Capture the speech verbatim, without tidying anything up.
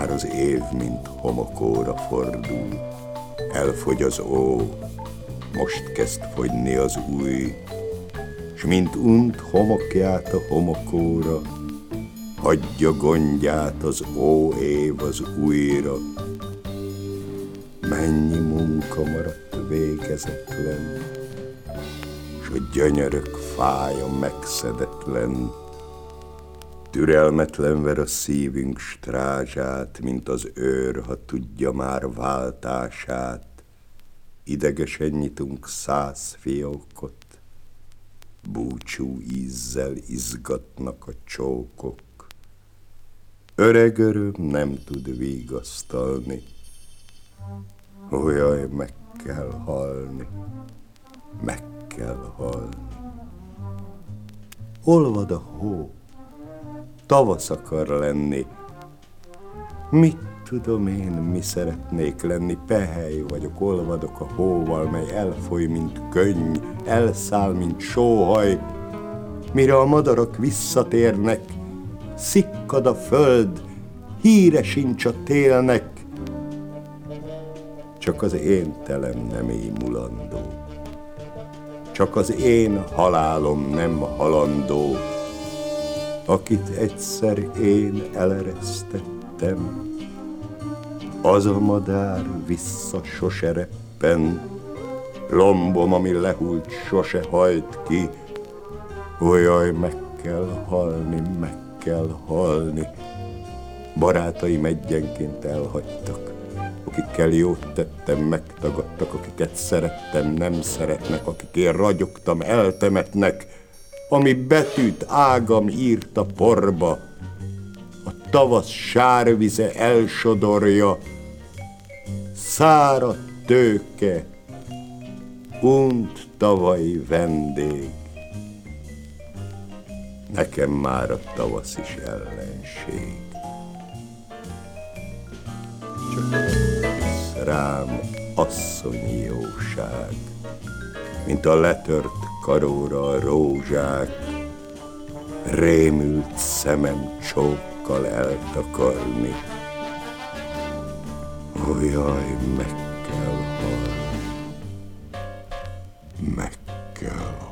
Már az év, mint homokóra fordul, elfogy az ó, most kezd fogyni az új, s mint unt homokját a homokóra, hagyja gondját az ó év az újra. Mennyi munka maradt végezetlen, s a gyönyörök fája megszedetlen. Türelmetlen ver a szívünk strázsát, mint az őr, ha tudja már váltását. Idegesen nyitunk száz fiókot, búcsú ízzel izgatnak a csókok. Öreg öröm nem tud vigasztalni, ó jaj, meg kell halni, meg kell halni. Olvad a hó, tavasz akar lenni, mit tudom én, mi szeretnék lenni, pehely vagyok, olvadok a hóval, mely elfoly, mint könny, elszáll, mint sóhaj. Mire a madarak visszatérnek, szikkad a föld, híre sincs a télnek. Csak az én telem nem émulandó, csak az én halálom nem halandó, akit egyszer én eleresztettem. Az a madár vissza sose reppen, lombom, ami lehult, sose hajt ki. Ó jaj, meg kell halni, meg kell halni. Barátaim egyenként elhagytak, akikkel jót tettem, megtagadtak, akiket szerettem, nem szeretnek, akikért ragyogtam, eltemetnek. Ami betűt ágam írt a porba, a tavasz sárvize elsodorja. Száradt tőke, unt tavalyi vendég, nekem már a tavasz is ellenség. Csak visz rám asszonyi jóság, mint a letört karóra a rózsák, rémült szemem csókkal eltakarni. Ó jaj, meg kell halni, meg kell halni.